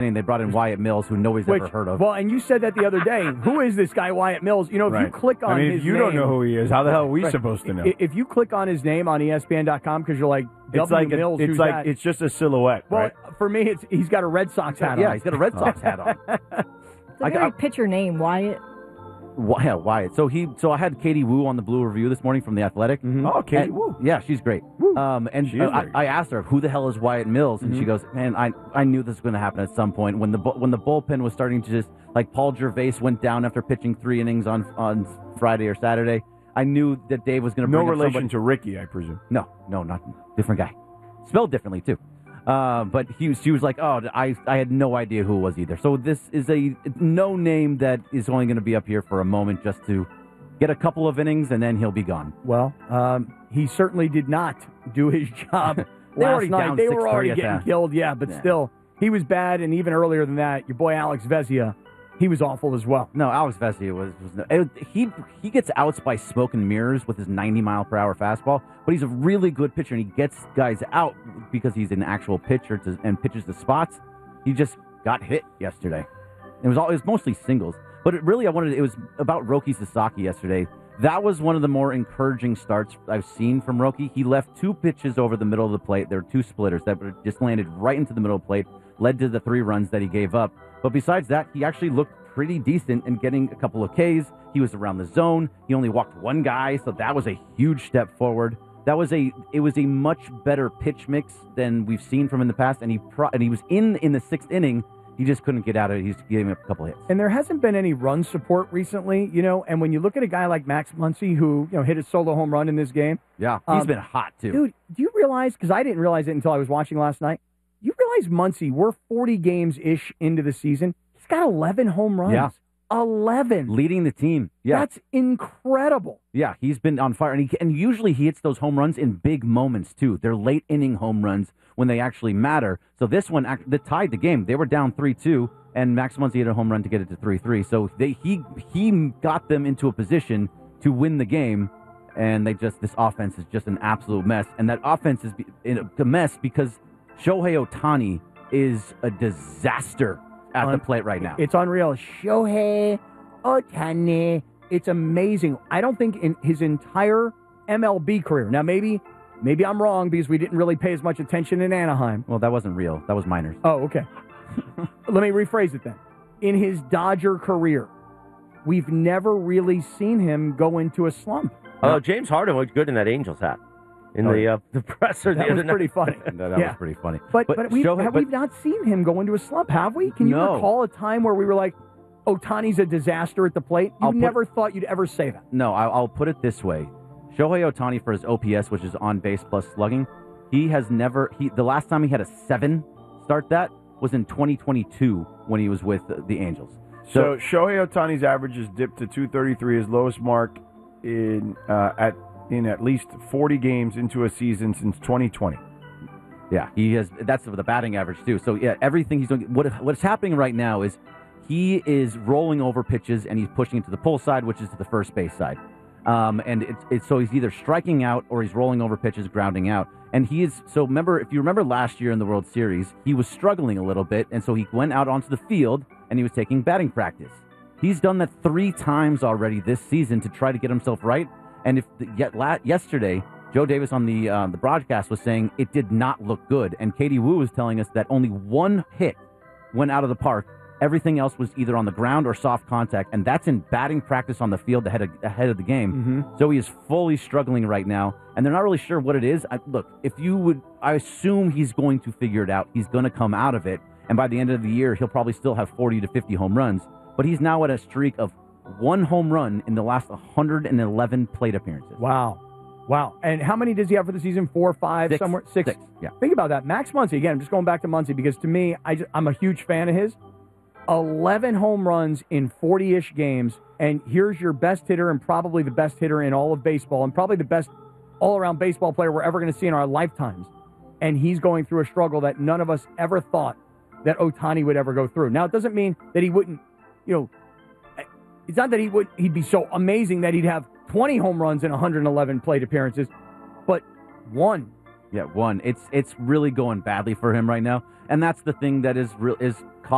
saying they brought in Wyatt Mills, who nobody's ever heard of. Well, and you said that the other day. Who is this guy, Wyatt Mills? If you click on his if you name, don't know who he is, how the hell are we supposed to know? If you click on his name on ESPN.com because you're like, Mills, who's that? It's just a silhouette, well, right? For me, he's got a Red Sox hat on. Yeah, he's got a Red Sox hat on. It's a very pitcher name, Wyatt. Yeah, Wyatt. So I had Katie Wu on the Blue Review this morning from The Athletic. Mm-hmm. Oh, Katie Wu. Yeah, she's great. I asked her, who the hell is Wyatt Mills? And she goes, man, I knew this was going to happen at some point. When the bullpen was starting to just, like Paul Gervais went down after pitching 3 innings on Friday or Saturday, I knew that Dave was going to bring No relation to Ricky, I presume. No, not different guy. Spelled differently, too. But she was like, oh, I had no idea who it was either. So this is a no name that is only going to be up here for a moment just to get a couple of innings, and then he'll be gone. Well, he certainly did not do his job last night. They were already getting killed, but still, he was bad, and even earlier than that, your boy Alex Vezia, he was awful as well. No, Alex Vezia was he gets outs by smoke and mirrors with his 90-mile-per-hour fastball, but he's a really good pitcher, and he gets guys out because he's an actual pitcher and pitches the spots. He just got hit yesterday. It was mostly singles, but it was about Roki Sasaki yesterday. That was one of the more encouraging starts I've seen from Roki. He left 2 pitches over the middle of the plate. There were 2 splitters that just landed right into the middle of the plate, led to the 3 runs that he gave up. But besides that, he actually looked pretty decent in getting a couple of Ks. He was around the zone. He only walked 1 guy, so that was a huge step forward. It was a much better pitch mix than we've seen from in the past, and he was in the 6th inning. He just couldn't get out of it. He gave him a couple hits. And there hasn't been any run support recently, and when you look at a guy like Max Muncy, who hit a solo home run in this game. Yeah, he's been hot, too. Dude, do you realize, because I didn't realize it until I was watching last night, you realize Muncy, we're 40 games-ish into the season. He's got 11 home runs. Yeah. 11. Leading the team. Yeah. That's incredible. Yeah, he's been on fire. And usually he hits those home runs in big moments, too. They're late-inning home runs when they actually matter. So this one that tied the game. They were down 3-2, and Max Muncy hit a home run to get it to 3-3. So he got them into a position to win the game, and this offense is just an absolute mess. And that offense is a mess because Shohei Ohtani is a disaster at the plate right now. It's unreal. Shohei Ohtani. It's amazing. I don't think in his entire MLB career. Now, maybe I'm wrong because we didn't really pay as much attention in Anaheim. Well, that wasn't real. That was minors. Oh, okay. Let me rephrase it then. In his Dodger career, we've never really seen him go into a slump. James Harden looked good in that Angels hat. The presser the other night. That was pretty funny. that was pretty funny. But we've not seen him go into a slump, have we? Can you recall a time where we were like, Ohtani's a disaster at the plate? You never thought you'd ever say that. No, I'll put it this way. Shohei Ohtani, for his OPS, which is on base plus slugging, the last time he had a 7 start that was in 2022 when he was with the Angels. So Shohei Ohtani's average has dipped to 233, his lowest mark in at least 40 games into a season since 2020. Yeah, he has. That's the batting average too. So yeah, everything he's doing. What's happening right now is he is rolling over pitches and he's pushing it to the pull side, which is to the first base side. And so he's either striking out or he's rolling over pitches, grounding out. And he is. So if you remember last year in the World Series, he was struggling a little bit, and so he went out onto the field and he was taking batting practice. He's done that 3 times already this season to try to get himself right. And yesterday, Joe Davis on the broadcast was saying it did not look good. And Katie Wu was telling us that only 1 hit went out of the park. Everything else was either on the ground or soft contact. And that's in batting practice on the field ahead of the game. Mm-hmm. So he is fully struggling right now. And they're not really sure what it is. I assume he's going to figure it out. He's going to come out of it. And by the end of the year, he'll probably still have 40 to 50 home runs. But he's now at a streak of 1 home run in the last 111 plate appearances. Wow. And how many does he have for the season? 4, 5, 6, somewhere? 6. Yeah. Think about that. Max Muncy, again, I'm just going back to Muncy because to me, I'm a huge fan of his. 11 home runs in 40-ish games, and here's your best hitter and probably the best hitter in all of baseball and probably the best all-around baseball player we're ever going to see in our lifetimes. And he's going through a struggle that none of us ever thought that Ohtani would ever go through. Now, it doesn't mean that he wouldn't, it's not that he'd be so amazing that he'd have 20 home runs in 111 plate appearances, but 1. Yeah, 1. It's really going badly for him right now, and that's the thing that is